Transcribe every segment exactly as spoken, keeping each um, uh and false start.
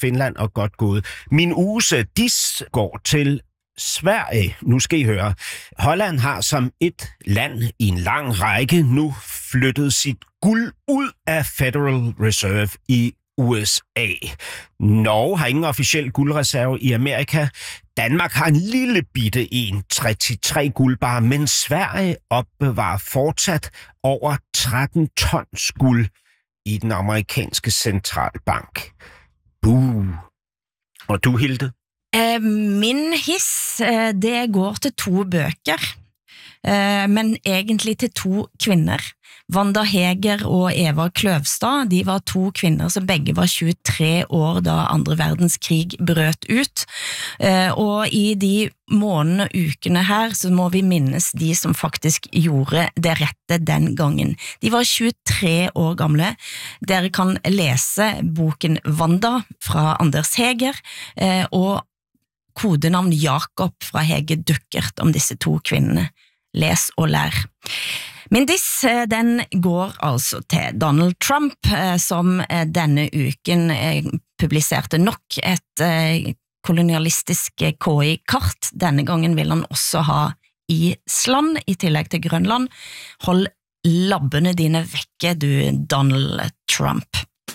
Finland, og godt gået. Min uges dis går til Sverige. Nu skal I høre. Holland har som et land i en lang række nu flyttet sit guld ud af Federal Reserve i U S A. Norge har ingen officiel guldreserve i Amerika. Danmark har en lille bitte en, treogtres guldbar, men Sverige opbevarer fortsat over tretten tons guld i den amerikanske centralbank. Buh. Og du, Hilde? Eh, min hiss, eh, det går til to bøker, eh, men egentlig til to kvinner. Wanda Heger og Eva Kløvstad, de var to kvinner som begge var tjuetre år da andre verdenskrig brøt ut. Eh, og i de månedene og ukene her så må vi minnes de som faktisk gjorde det rette den gangen. De var tjuetre år gamle. Dere kan lese boken Wanda fra Anders Heger eh, og kodenavn Jakob fra Hege Duckert om disse to kvinnene. Les og lær. Min diss, den går altså til Donald Trump, som denne uken publiserte nok et kolonialistisk K I-kart. Denne gangen vil han også ha Island i tillegg til Grønland. Hold labbene dine vekke, du Donald Trump.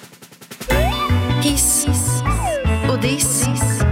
Hiss og diss.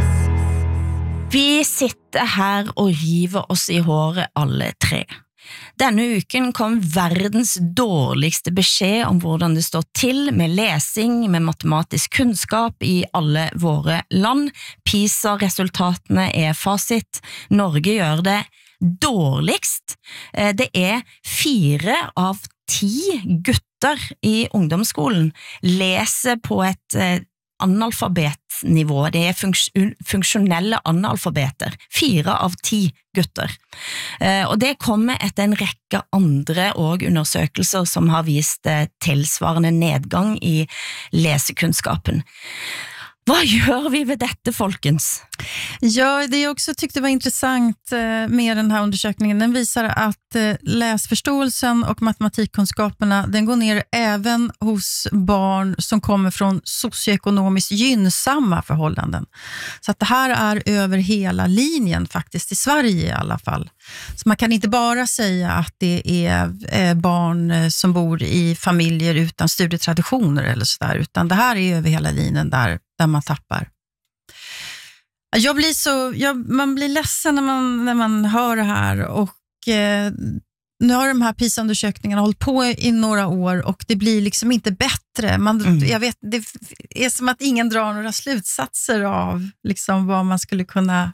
Vi sitter her og river oss i håret alle tre. Denne uken kom verdens dårligste beskjed om hvordan det står til med lesing, med matematisk kunnskap i alle våre land. PISA-resultatene er fasit. Norge gjør det dårligst. Det er fire av ti gutter i ungdomsskolen leser på et analfabetnivå. Det er funks funksjonelle analfabeter. Fire av ti gutter. Eh, og det kommer etter en rekke andre og undersøkelser som har vist eh, tilsvarende nedgang i lesekunnskapen. Vad gör vi med detta, folkens? Ja, det jag också tyckte var intressant med den här undersökningen, den visar att läsförståelsen och matematikkunskaperna, den går ner även hos barn som kommer från socioekonomiskt gynnsamma förhållanden. Så att det här är över hela linjen faktiskt, i Sverige i alla fall. Så man kan inte bara säga att det är barn som bor i familjer utan studietraditioner eller sådär, utan det här är över hela linjen där där man tappar. Jag blir så, jag, man blir ledsen när man, när man hör det här och eh, nu har de här PISA-undersökningarna hållit på i några år och det blir liksom inte bättre. Man, mm. jag vet, det är som att ingen drar några slutsatser av liksom vad man skulle kunna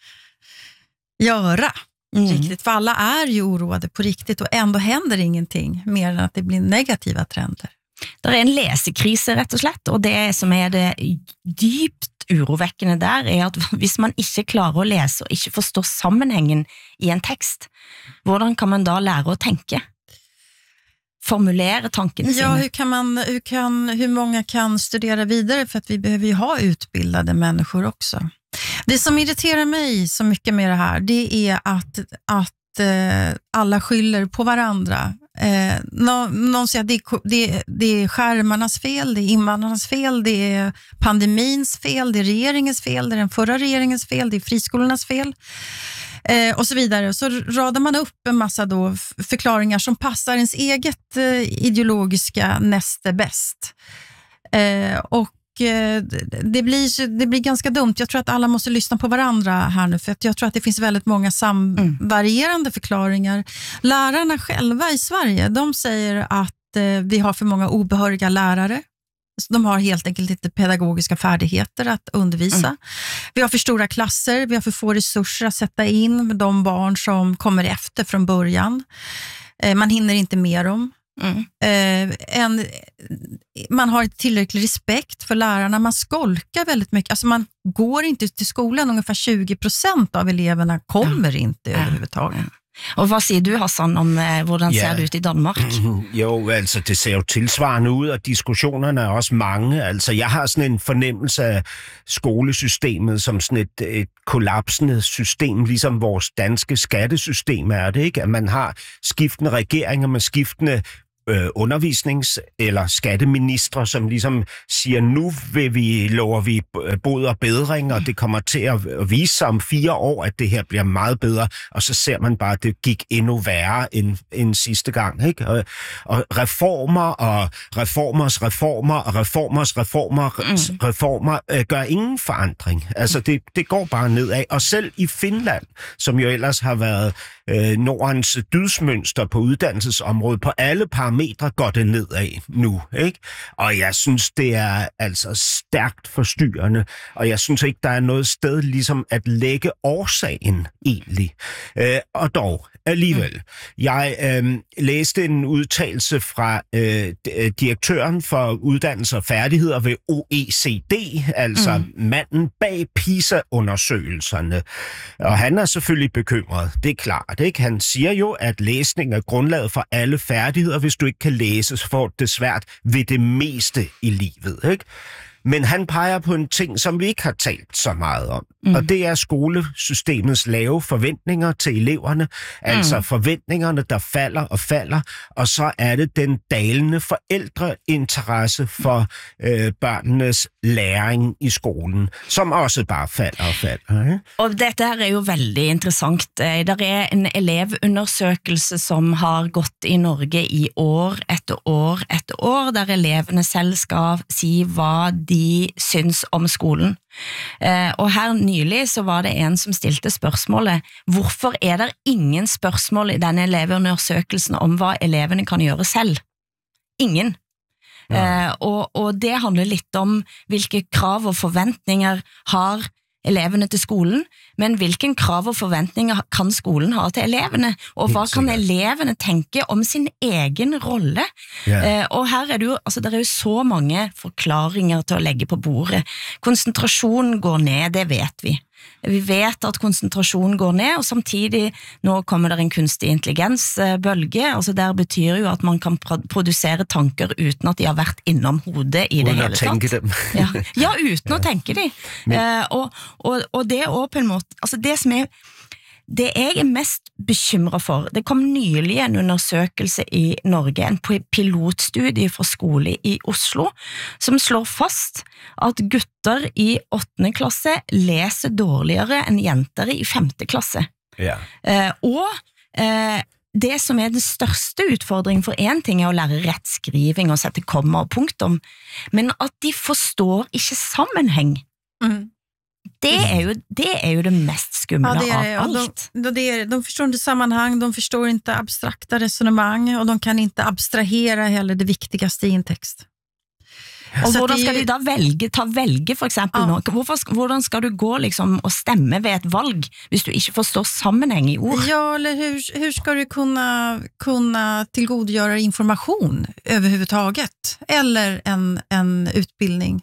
göra. Mm. Riktigt, för alla är ju oroade på riktigt och ändå händer ingenting mer än att det blir negativa trender. Det er en lesekrise rett og slett, og det som er det dypt urovekkende der er at hvis man ikke klarer å lese og ikke forstår sammenhengen i en tekst, hvordan kan man da lære å tenke? Formulera tankene sine? Ja, hur kan man, hur kan, hur många kan studera vidare, för att vi behöver ju ha utbildade människor också. Det som irriterar mig så mycket med det här, det är att, att eh, alla skyller på varandra. Eh, någon, någon säger att det, det, det är skärmarnas fel, det är invandrarnas fel, det är pandemins fel, det är regeringens fel, det är den förra regeringens fel, det är friskolornas fel eh, och så vidare. Så radar man upp en massa då förklaringar som passar ens eget eh, ideologiska näste bäst. Eh, och Det blir, det blir ganska dumt. Jag tror att alla måste lyssna på varandra här nu, för att jag tror att det finns väldigt många samvarierande förklaringar. Lärarna själva i Sverige, de säger att eh, vi har för många obehöriga lärare. De har helt enkelt inte pedagogiska färdigheter att undervisa. Mm. Vi har för stora klasser, vi har för få resurser att sätta in med de barn som kommer efter från början. Eh, man hinner inte med dem. Mm. Eh, en, man har tillräcklig respekt för lärarna, man skolkar väldigt mycket, alltså man går inte till skolan, ungefär tjugo procent av eleverna kommer mm. inte mm. överhuvudtaget. Mm. Og hvad siger du, Hassan, om eh, hvordan ser det ut i Danmark? Jo, altså det ser jo tilsvarende ud, og diskussionerne er også mange. Altså jeg har sådan en fornemmelse af skolesystemet som sådan et, et kollapsende system, ligesom vores danske skattesystem er det, ikke? At man har skiftende regeringer med skiftende øh, undervisnings- eller skatteministre, som ligesom siger, nu vil vi, lover vi bod og bedring, og det kommer til at vise sig om fire år, at det her bliver meget bedre, og så ser man bare, at det gik endnu værre end, end sidste gang. Ikke? Og, og reformer og reformers reformer og reformers reformer, mm. reformer øh, gør ingen forandring. Altså, det, det går bare nedad. Og selv i Finland, som jo ellers har været øh, Nordens dydsmønster på uddannelsesområdet, på alle parametre går det nedad nu. Ikke? Og jeg synes, det er altså stærkt forstyrrende, og jeg synes ikke, der er noget sted ligesom at lægge årsagen egentlig. Øh, og dog, alligevel. Jeg øh, læste en udtalelse fra øh, direktøren for uddannelse og færdigheder ved O E C D, altså mm. manden bag PISA-undersøgelserne. Og han er selvfølgelig bekymret, det er klart. Ikke? Han siger jo, at læsning er grundlaget for alle færdigheder. Hvis du ikke kan læse, så får du det svært ved det meste i livet. Ikke? Men han peger på en ting, som vi ikke har talt så meget om. Mm. Og det er skolesystemets lave forventninger til eleverne. Altså mm. forventningerne, der falder og falder. Og så er det den dalende forældreinteresse for øh, børnenes læring i skolen, som også bare falder og falder. Ikke? Og dette her er jo veldig interessant. Der er en elevundersøkelse, som har gått i Norge i år etter år etter år, der eleverne selv skal si hva de syns om skolen. Eh, og her nylig så var det en som stilte spørsmålet, hvorfor er der ingen spørsmål i denne elevundersøkelsen om hva eleverne kan gjøre selv? Ingen. Ja. Eh, og, og det handler litt om hvilke krav og forventninger har eleverne til skolen, men hvilken krav og forventninger kan skolen ha til eleverne, og hva kan elevene tenke om sin egen rolle? Yeah. Eh, og her er det jo, altså det er jo så mange forklaringer til å legge på bordet. Konsentrasjonen går ned, det vet vi. Vi vet at konsentrasjonen går ned, og samtidig nå kommer det en kunstig intelligensbølge, altså der betyr jo at man kan produsere tanker uten at de har vært innom hodet i det hele tatt. Ja. ja, uten å tenke dem. Uh, og, og, og det er også på en måte, altså det som er, det jeg er mest bekymret for, det kom nylig en undersøkelse i Norge, en pilotstudie fra skole i Oslo, som slår fast at gutter i åttende klasse leser dårligere enn jenter i femte klasse. Ja. Eh, og eh, det som er den største utfordringen for en ting er å lære rettskriving og sette komma og punktum, men at de forstår ikke sammenheng. Mm. Det är ju det är ju det mest skumla ja, det är, av allt. De, de, de, de förstår inte sammanhang, de förstår inte abstrakta resonemang och de kan inte abstrahera heller det viktigaste i en text. Og hvordan skal de da velge, ta velge for eksempel ja. nå? Hvorfor, hvordan skal du gå liksom og stemme ved et valg hvis du ikke forstår sammenheng i ord? Ja, eller hur, hur ska du kunna, kunna tillgodogöra information överhuvudtaget? Eller en, en utbildning?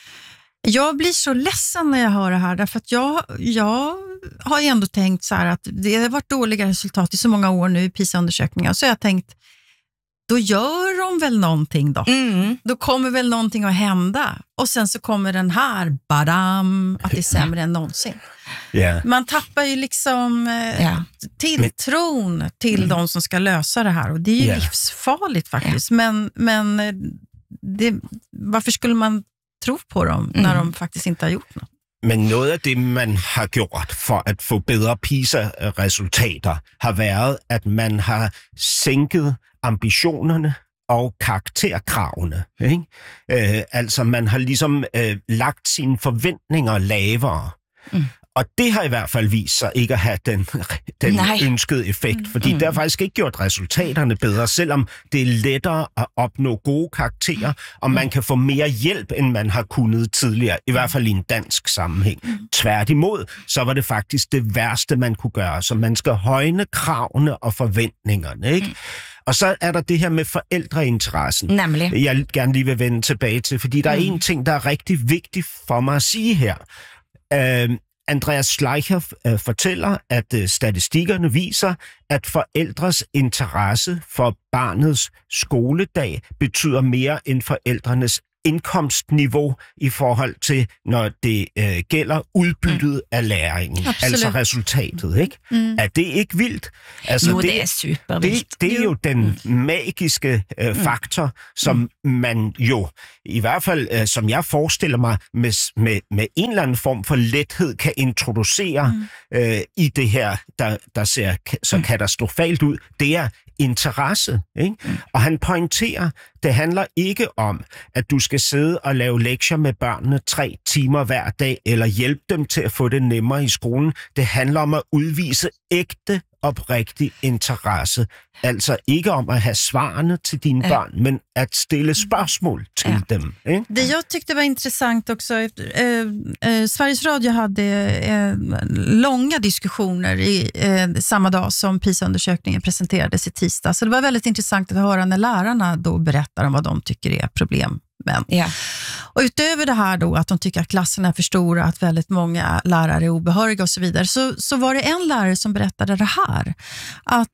Jag blir så ledsen när jag hör det här, därför att jag, jag har ju ändå tänkt så här att det har varit dåliga resultat i så många år nu i PISA-undersökningar, så jag har tänkt, då gör de väl någonting då. Mm. Då kommer väl någonting att hända. Och sen så kommer den här, badam, att det är sämre än någonsin. Yeah. Man tappar ju liksom eh, yeah. tilltron till mm. de som ska lösa det här. Och det är ju yeah. livsfarligt faktiskt. Yeah. Men, men det, varför skulle man tro på dem, när mm. de faktiskt inte har gjort något? Men noget af det, man har gjort for at få bedre PISA-resultater, har været, at man har sænket ambitionerne og karakterkravene. Ikke? Øh, altså, man har ligesom øh, lagt sine forventninger lavere. Mm. Og det har i hvert fald vist sig ikke at have den, den ønskede effekt, fordi mm. det har faktisk ikke gjort resultaterne bedre, selvom det er lettere at opnå gode karakterer, og man kan få mere hjælp, end man har kunnet tidligere, i hvert fald i en dansk sammenhæng. Mm. Tværtimod, så var det faktisk det værste, man kunne gøre, så man skal højne kravene og forventningerne, ikke? Mm. Og så er der det her med forældreinteressen, Nemlig. jeg gerne lige vil vende tilbage til, fordi der er mm. en ting, der er rigtig vigtig for mig at sige her. Øh, Andreas Schleicher øh, fortæller, at øh, statistikkerne viser, at forældres interesse for barnets skoledag betyder mere end forældrenes indkomstniveau i forhold til, når det øh, gælder udbyttet mm. af læringen, Absolut. altså resultatet, ikke? Mm. Er det ikke vildt? Altså, jo, det, det er super vildt. Det, det er jo den magiske øh, faktor, som mm. man jo, i hvert fald, øh, som jeg forestiller mig, med, med, med en eller anden form for lethed kan introducere mm. øh, i det her, der, der ser så katastrofalt ud. Det er interesse, ikke? Mm. Og han pointerer, det handler ikke om, at du skal sidde og lave lektier med børnene tre timer hver dag, eller hjælpe dem til at få det nemmere i skolen. Det handler om at udvise ægte, oprigtig interesse. Altså ikke om at have svarene til dine ja. børn, men at stille spørgsmål til ja. dem. Ikke? Det jag tyckte var intressant också, eh, eh, Sveriges Radio hade eh, långa diskussioner i, eh, samma dag som PISA-undersökningen presenterades i tisdag. Så det var väldigt intressant att höra när lärarna då berättar om vad de tycker är problem. Men. Ja. Och utöver det här då att de tycker att klasserna är för stora, att väldigt många lärare är obehöriga och så vidare, så, så var det en lärare som berättade det här. Att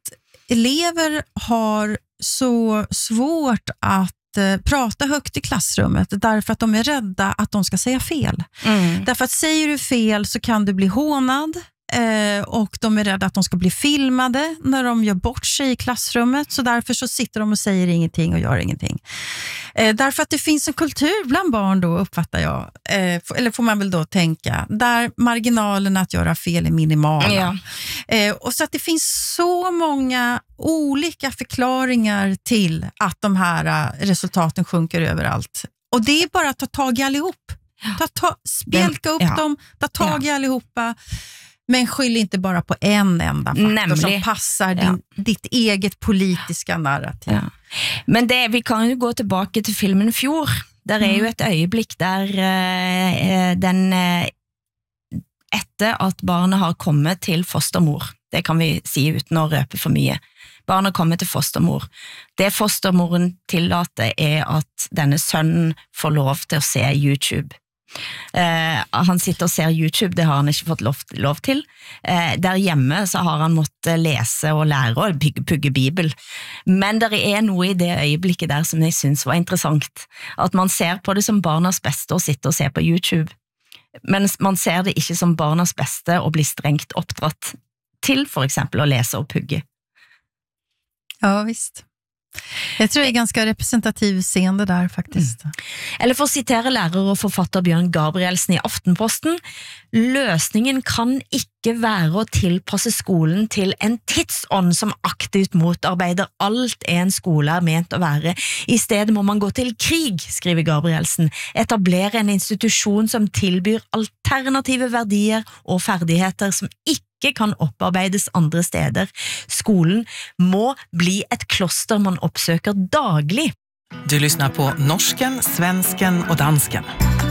elever har så svårt att eh, prata högt i klassrummet därför att de är rädda att de ska säga fel. Mm. Därför att säger du fel så kan du bli hånad. Eh, och de är rädda att de ska bli filmade när de gör bort sig i klassrummet, så därför så sitter de och säger ingenting och gör ingenting. Eh, därför att det finns en kultur bland barn då, uppfattar jag, eh, eller får man väl då tänka, där marginalerna att göra fel är minimala. Ja. Eh, och så att det finns så många olika förklaringar till att de här resultaten sjunker överallt. Och det är bara att ta tag i allihop. Ta, ta, spjälka upp ja. dem, ta tag i ja. allihopa. Men skyll inte bara på en enda faktor Nämlig. som passar din, ja. ditt eget politiska narrativ. Ja. Men det, vi kan jo gå tilbake til filmen Fjord. Der er jo et øyeblikk der eh, den eh, etter at barnet har kommet til fostermor. Det kan vi si uten å røpe for mye. Barnet kommer til fostermor. Det fostermoren tillater er at denne sønnen får lov til å se YouTube. Uh, han sitter og ser YouTube, det har han ikke fått lov, lov til. Uh, der hjemme så har han måttet lese og lære og pugge, pugge Bibel. Men det er noe i det øyeblikket der som jeg synes var interessant. At man ser på det som barnas beste å sitte og se på YouTube. Men man ser det ikke som barnas beste å bli strengt oppdratt til for eksempel å lese og pugge. Ja, visst. Jeg tror det er ganske representativ scen det der, faktisk. Mm. Eller for å sitere lærer og forfatter Bjørn Gabrielsen i Aftenposten, løsningen kan ikke være å tilpasse skolen til en tidsånd som aktivt motarbeider alt en skole er ment å være. I stedet må man gå til krig, skriver Gabrielsen, etablere en institusjon som tilbyr alternative verdier og ferdigheter som ikke kan opparbeides andre steder. Skolen må bli et kloster man oppsøker daglig. Du lyssnar på norsken, svensken og dansken.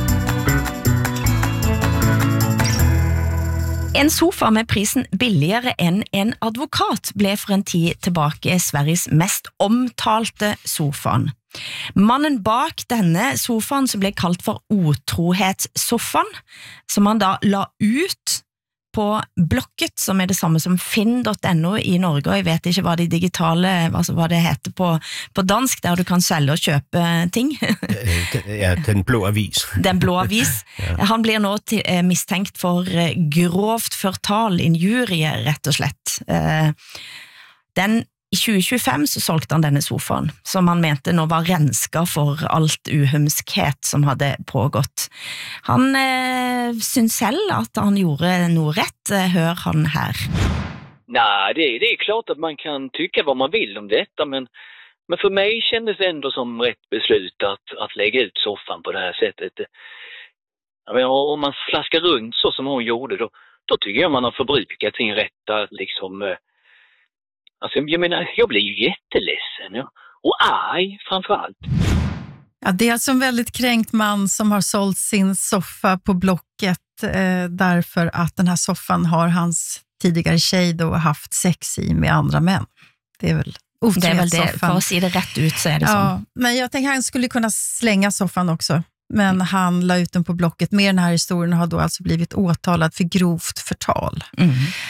En sofa med prisen billigere enn en advokat ble for en tid tilbake Sveriges mest omtalte sofaen. Mannen bak denne sofaen, som ble kalt for otrohetssofaen, som han da la ut på Blocket, som er det samme som finn punktum no i Norge, og jeg vet ikke hva de digitale, altså hva det heter på, på dansk, der du kan selge og kjøpe ting. Ja, den blå avis. Den blå avis. Ja. Han blir nå til, eh, mistenkt for eh, grovt fortal, injurie, rett og slett. Eh, den I tjue tjuefem så solgte han denne sofaen, som han mente nå var renska for alt uhumskhet som hadde pågått. Han eh, synes selv at han gjorde noe rett, hør han her. Nej, det, det är klart att man kan tycka vad man vill om detta, men, men för mig kändes det ändå som rätt beslut att, att lägga ut soffan på det här sättet. Jag menar, om man flaskar runt så som hon gjorde, då, då tycker jag man har förbrukat sin rätta liksom... Alltså, jag menar, jag blir ju jätteledsen, ja. Och arg framförallt. Ja, det är alltså en väldigt kränkt man som har sålt sin soffa på Blocket eh, därför att den här soffan har hans tidigare tjej då haft sex i med andra män. Det är väl Det är väl det, för att se det rätt ut så är det ja, så. Men jag tänker han skulle kunna slänga soffan också. Men han la ut den på Blocket. Med den här historien har då alltså blivit åtalad för grovt förtal. Mm.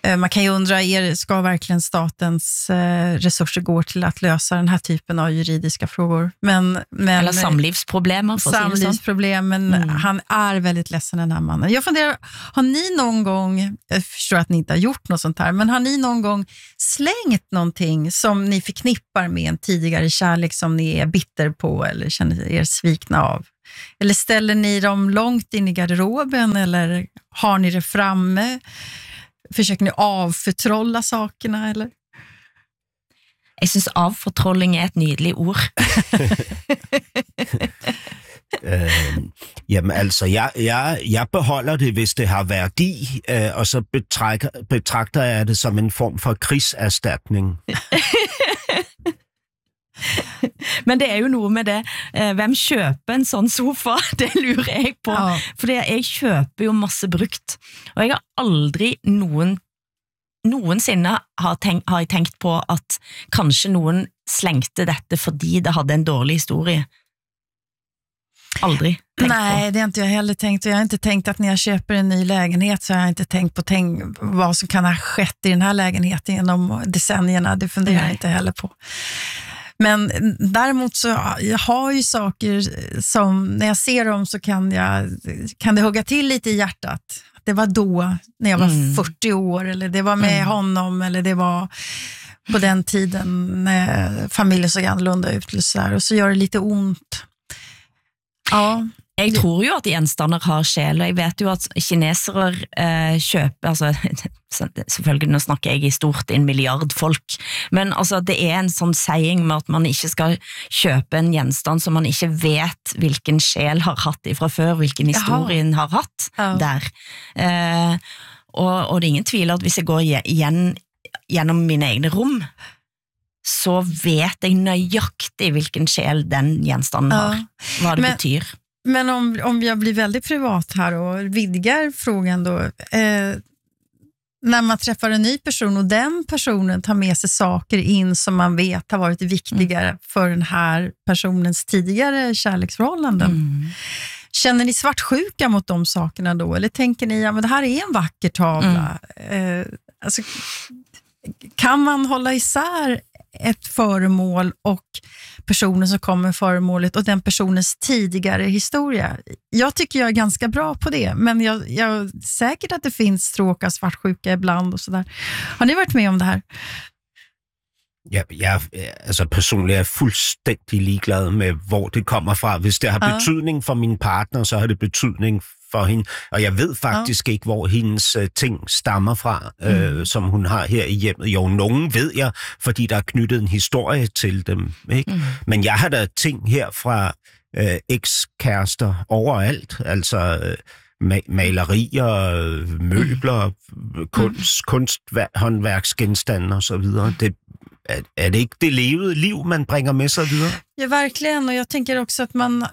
Man kan ju undra, är, ska verkligen statens resurser gå till att lösa den här typen av juridiska frågor? Men, men, Eller samlivsproblem. Samlivsproblem, men mm. han är väldigt ledsen, den här mannen. Jag funderar, har ni någon gång, jag förstår att ni inte har gjort något sånt här, men har ni någon gång slängt någonting som ni förknippar med en tidigare kärlek som ni är bitter på eller känner er svikna av? Eller ställer ni dem långt in i garderoben eller har ni det framme? Försöker ni avfortrolla sakerna, eller? Jeg synes avfortrolling er et nydelig ord. øh, jamen altså, jeg, jeg, jeg beholder det, hvis det har værdi, øh, og så betragter, betragter jeg det som en form for krigserstatning. Men det er jo noe med det, hvem kjøper en sånn sofa? Det lurer jeg på, ja. Fordi jeg kjøper jo masse brukt, og jeg har aldri noen, noensinne har, tenkt, har jeg tenkt på at kanskje noen slengte dette fordi det hadde en dårlig historie. Aldrig tänkt Nej, på. det har inte jag heller tänkt. Och jag har inte tänkt att när jag köper en ny lägenhet så har jag inte tänkt på tänk, vad som kan ha skett i den här lägenheten genom decennierna. Det funderar jag inte heller på. Men däremot så jag har ju saker som när jag ser dem så kan, jag, kan det hugga till lite i hjärtat. Det var då när jag var mm. fyrtio år, eller det var med mm. honom, eller det var på den tiden när familjen såg annorlunda ut. Och så gör det lite ont. Ja. Jeg tror jo at gjenstander har sjel, og jeg vet jo at kinesere eh, kjøper, altså, selvfølgelig nå snakker jeg i stort en milliard folk, men altså, det er en sånn saying med at man ikke skal kjøpe en gjenstand som man ikke vet hvilken sjel har hatt ifra før, hvilken historien Jaha. Har hatt ja. Der. Eh, og, og det er ingen tvil at hvis jeg går igjen, gjennom mine egne rom, så vet jeg nøyaktig hvilken sjel den gjenstanden har, ja. Hva det men, betyr. Men om, om jag blir väldigt privat här och vidgar frågan då, eh, när man träffar en ny person och den personen tar med sig saker in som man vet har varit viktigare mm. för den här personens tidigare kärleksförhållanden. Mm. Känner ni svartsjuka mot de sakerna då? Eller tänker ni, ja men det här är en vacker tavla. Mm. Eh, alltså, kan man hålla isär ett föremål och personen som kommer med föremålet och den personens tidigare historia? Jag tycker jag är ganska bra på det, men jag, jag säkert att det finns stråkar svartsjuka ibland och sådär. Har ni varit med om det här? Ja, jeg altså personligt er fuldstændig ligeglad med, hvor det kommer fra. Hvis det har ja. Betydning for min partner, så har det betydning for hende. Og jeg ved faktisk ja. Ikke, hvor hendes uh, ting stammer fra, uh, mm. som hun har her i hjemmet. Jo, nogen ved jeg, fordi der er knyttet en historie til dem. Ikke? Mm. Men jeg har da ting her fra uh, ekskærester overalt. Altså uh, ma- malerier, møbler, mm. kunst, kunsthåndværksgenstande og så videre. Det Er, er det ikke det levede liv, man bringer med sig videre? Ja, verkligen. Och jag tänker också att man,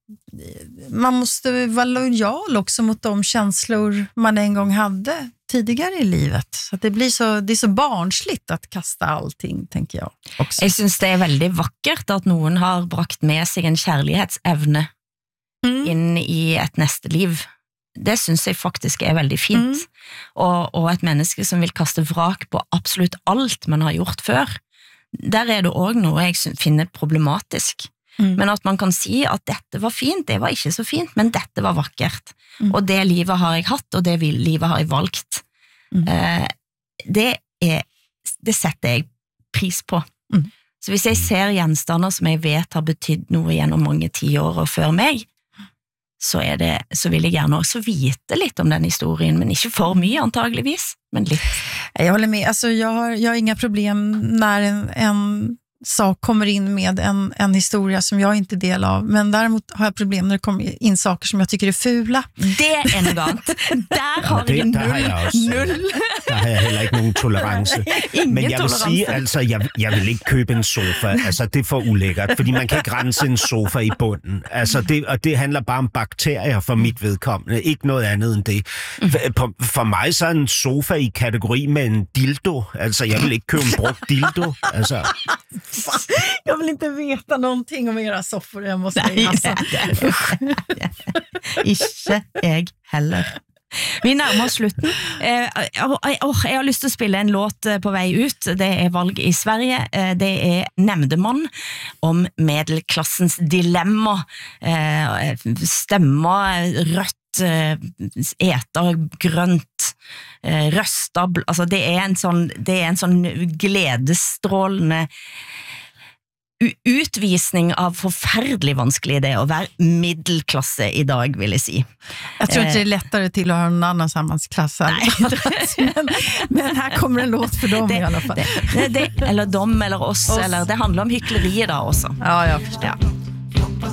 man måste vara lojal också mot de känslor man en gång hade tidigare i livet. Så att det blir så, det är så barnsligt att kasta allting, tänker jag också. Jag syns det är väldigt vackert att någon har brakt med sig en kärlighetsevne mm. in i ett nästa liv. Det synes jeg faktisk er veldig fint. Mm. Og, og et menneske som vil kaste vrak på absolutt alt man har gjort før, der er det også noe jeg finner problematisk. Mm. Men at man kan si at dette var fint, det var ikke så fint, men dette var vakkert. Mm. Og det livet har jeg hatt, og det livet har jeg valgt. Mm. Eh, det, er, det setter jeg pris på. Mm. Så hvis jeg ser gjenstander som jeg vet har betydd noe gjennom mange tiår og før meg, så, er det, så vil jeg gjerne også vite litt om den historien, men ikke for mye antageligvis, men litt. Jag håller med, alltså jag har, jag har inga problem när en, en sak kommer in med en, en historia som jag inte är del av, men däremot har jag problem när det kommer in saker som jag tycker är fula. Det är en gant. Där har ja, jag null. Har også, null. Der har jeg heller ikke nogen tolerance. Ingen men jeg vil tolerance. sige, altså, jeg, jeg vil ikke købe en sofa. Altså, det er for ulækkert, fordi man kan ikke rense en sofa i bunden. Altså, det, og det handler bare om bakterier for mit vedkommende. Ikke noget andet end det. For, for mig så er en sofa i kategori med en dildo. Altså, jeg vil ikke købe en brugt dildo. Altså... Jag vill inte veta någonting om era soffor, jag måste säga. Ikke jeg heller. Vi nærmer oss slutten. Eh, oh, jeg har lyst til å spille en låt på vei ut. Det er valg i Sverige. Det er Nämndeman om medelklassens dilemma. Eh, stemmer rødt, eter grønt, røster. Altså det er en sånn, det er en sånn gledesstrålende utvisning av forferdelig vanskelig det å være middelklasse i dag, vil jeg si. Jag tror inte det är lättare till att ha en annan samhällsklass. men, men här kommer en låt för dem det, i alla fall. Det, det, eller dem eller oss, oss. Eller det handlar om hyckleriet da också. Ja, jag förstår. Ja.